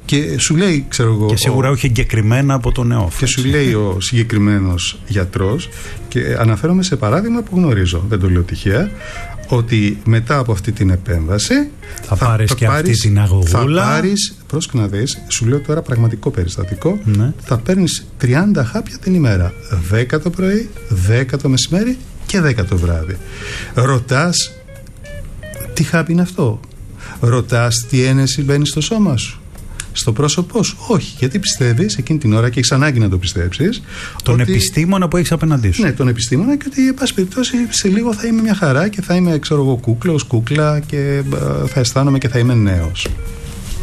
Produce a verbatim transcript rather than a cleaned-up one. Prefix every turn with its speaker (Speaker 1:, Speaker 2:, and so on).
Speaker 1: Και σου λέει, ξέρω εγώ.
Speaker 2: Και σίγουρα
Speaker 1: ο...
Speaker 2: όχι εγκεκριμένα από τον νεόφυτο.
Speaker 1: Και σου λέει ο συγκεκριμένος γιατρός, και αναφέρομαι σε παράδειγμα που γνωρίζω, δεν το λέω τυχαία, ότι μετά από αυτή την επέμβαση
Speaker 2: θα, θα πάρεις θα και πάρεις, αυτή την αγωγούλα.
Speaker 1: Θα πάρεις, πρόσεχε να δεις, σου λέω τώρα πραγματικό περιστατικό,
Speaker 2: ναι.
Speaker 1: θα παίρνεις τριάντα χάπια την ημέρα, δέκα το πρωί, δέκα το μεσημέρι και δέκα το βράδυ. Ρωτάς τι χάπι είναι αυτό, ρωτάς τι ένεση μπαίνει στο σώμα σου, στο πρόσωπό σου? Όχι, γιατί πιστεύεις εκείνη την ώρα, και έχεις ανάγκη να το πιστέψεις,
Speaker 2: τον
Speaker 1: ότι...
Speaker 2: επιστήμονα που έχεις απέναντί σου.
Speaker 1: Ναι, τον επιστήμονα, και ότι εν πάση περιπτώσει σε λίγο θα είμαι μια χαρά και θα είμαι, ξέρω εγώ, κούκλος, κούκλα, και θα αισθάνομαι και θα είμαι νέος.